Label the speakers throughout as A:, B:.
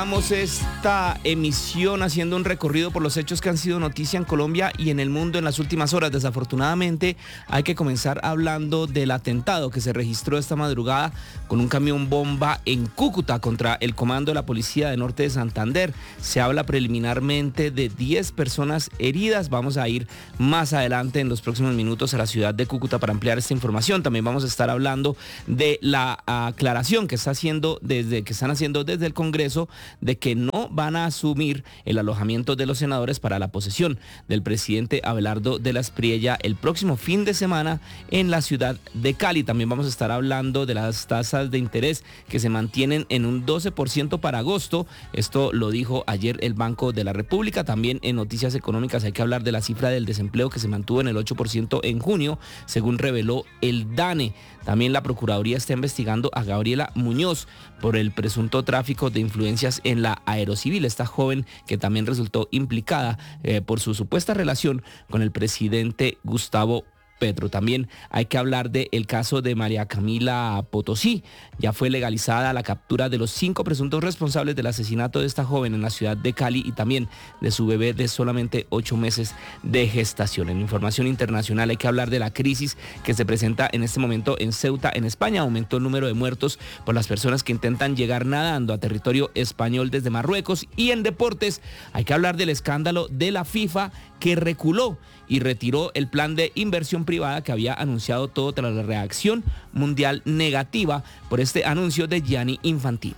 A: Comenzamos esta emisión haciendo un recorrido por los hechos que han sido noticia en Colombia y en el mundo en las últimas horas. Desafortunadamente hay que comenzar hablando del atentado que se registró esta madrugada con un camión bomba en Cúcuta contra el comando de la Policía de Norte de Santander. Se habla preliminarmente de 10 personas heridas. Vamos a ir más adelante en los próximos minutos a la ciudad de Cúcuta para ampliar esta información. También vamos a estar hablando de la aclaración que están haciendo desde el Congreso de que no van a asumir el alojamiento de los senadores para la posesión del presidente Abelardo de la Espriella el próximo fin de semana en la ciudad de Cali. También vamos a estar hablando de las tasas de interés que se mantienen en un 12% para agosto. Esto lo dijo ayer el Banco de la República. También en noticias económicas hay que hablar de la cifra del desempleo que se mantuvo en el 8% en junio, según reveló el DANE. También la Procuraduría está investigando a Gabriela Muñoz por el presunto tráfico de influencias en la Aerocivil, esta joven que también resultó implicada por su supuesta relación con el presidente Gustavo Petro. También hay que hablar del caso de María Camila Potosí. Ya fue legalizada la captura de los 5 presuntos responsables del asesinato de esta joven en la ciudad de Cali y también de su bebé de solamente 8 meses de gestación. En información internacional hay que hablar de la crisis que se presenta en este momento en Ceuta, en España. Aumentó el número de muertos por las personas que intentan llegar nadando a territorio español desde Marruecos. Y en deportes hay que hablar del escándalo de la FIFA, que reculó y retiró el plan de inversión privada que había anunciado todo tras la reacción mundial negativa por este anuncio de Gianni Infantino.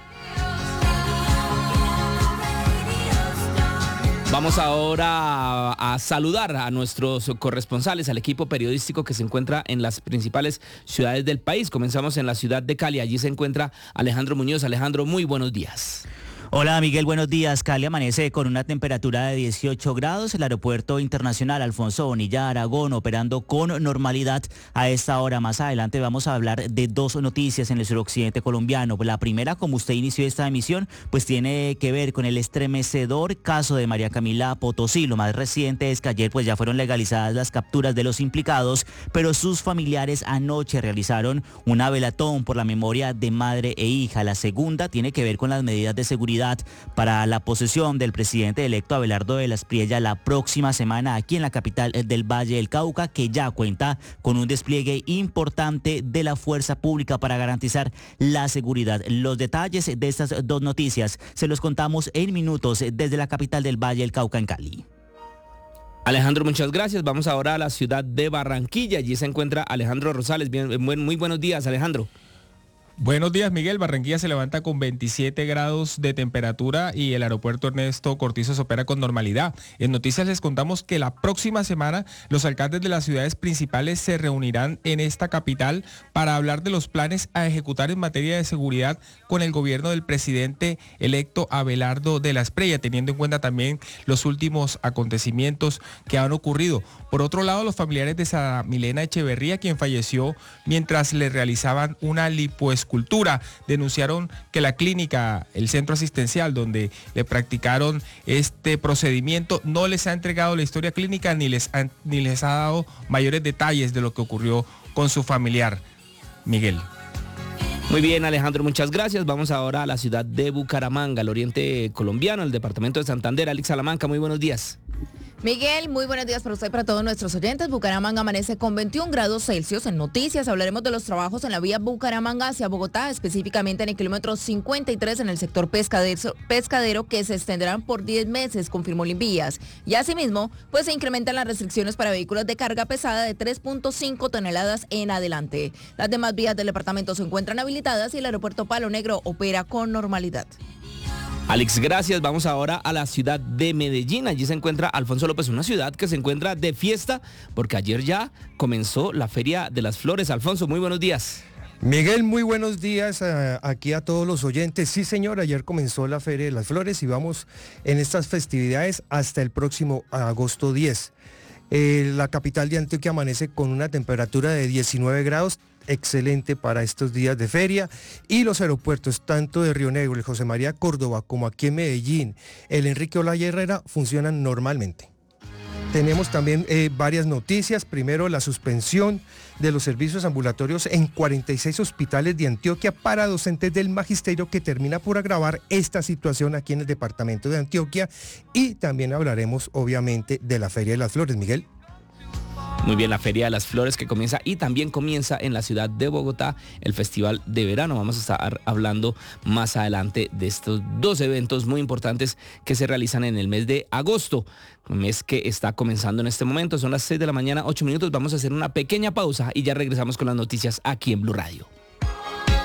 A: Vamos ahora a saludar a nuestros corresponsales, al equipo periodístico que se encuentra en las principales ciudades del país. Comenzamos en la ciudad de Cali. Allí se encuentra Alejandro Muñoz. Alejandro, muy buenos días.
B: Hola Miguel, buenos días. Cali amanece con una temperatura de 18 grados. El aeropuerto internacional Alfonso Bonilla Aragón operando con normalidad a esta hora. Más adelante vamos a hablar de 2 noticias en el suroccidente colombiano. La primera, como usted inició esta emisión, pues tiene que ver con el estremecedor caso de María Camila Potosí. Lo más reciente es que ayer pues ya fueron legalizadas las capturas de los implicados, pero sus familiares anoche realizaron una velatón por la memoria de madre e hija. La segunda tiene que ver con las medidas de seguridad para la posesión del presidente electo Abelardo de la Espriella la próxima semana aquí en la capital del Valle del Cauca, que ya cuenta con un despliegue importante de la fuerza pública para garantizar la seguridad. Los detalles de estas 2 noticias se los contamos en minutos desde la capital del Valle del Cauca en Cali.
A: Alejandro, muchas gracias. Vamos ahora a la ciudad de Barranquilla. Allí se encuentra Alejandro Rosales. Muy buenos días, Alejandro.
C: Buenos días, Miguel. Barranquilla se levanta con 27 grados de temperatura y el aeropuerto Ernesto Cortizos opera con normalidad. En noticias les contamos que la próxima semana los alcaldes de las ciudades principales se reunirán en esta capital para hablar de los planes a ejecutar en materia de seguridad con el gobierno del presidente electo Abelardo de la Espriella, teniendo en cuenta también los últimos acontecimientos que han ocurrido. Por otro lado, los familiares de Sara Milena Echeverría, quien falleció mientras le realizaban una lipoescultura, denunciaron que la clínica, el centro asistencial donde le practicaron este procedimiento, no les ha entregado la historia clínica ni les ha dado mayores detalles de lo que ocurrió con su familiar. Miguel.
A: Muy bien, Alejandro, muchas gracias. Vamos ahora a la ciudad de Bucaramanga, al oriente colombiano, el departamento de Santander. Alex Salamanca, muy buenos días.
D: Miguel, muy buenos días para usted y para todos nuestros oyentes. Bucaramanga amanece con 21 grados Celsius. En noticias hablaremos de los trabajos en la vía Bucaramanga hacia Bogotá, específicamente en el kilómetro 53 en el sector pescadero, que se extenderán por 10 meses, confirmó Limvías. Y asimismo, pues se incrementan las restricciones para vehículos de carga pesada de 3.5 toneladas en adelante. Las demás vías del departamento se encuentran habilitadas y el aeropuerto Palo Negro opera con normalidad.
A: Alex, gracias. Vamos ahora a la ciudad de Medellín. Allí se encuentra Alfonso López, una ciudad que se encuentra de fiesta porque ayer ya comenzó la Feria de las Flores. Alfonso, muy buenos días.
E: Miguel, muy buenos días aquí a todos los oyentes. Sí, señor, ayer comenzó la Feria de las Flores y vamos en estas festividades hasta el próximo agosto 10. La capital de Antioquia amanece con una temperatura de 19 grados, excelente para estos días de feria, y los aeropuertos tanto de Río Negro, el José María Córdoba, como aquí en Medellín, el Enrique Olaya Herrera funcionan normalmente. Tenemos también varias noticias. Primero, la suspensión de los servicios ambulatorios en 46 hospitales de Antioquia para docentes del magisterio, que termina por agravar esta situación aquí en el departamento de Antioquia. Y también hablaremos, obviamente, de la Feria de las Flores. Miguel.
A: Muy bien, la Feria de las Flores que comienza, y también comienza en la ciudad de Bogotá el Festival de Verano. Vamos a estar hablando más adelante de estos dos eventos muy importantes que se realizan en el mes de agosto, un mes que está comenzando en este momento. Son las 6 de la mañana, 8 minutos. Vamos a hacer una pequeña pausa y ya regresamos con las noticias aquí en Blue Radio.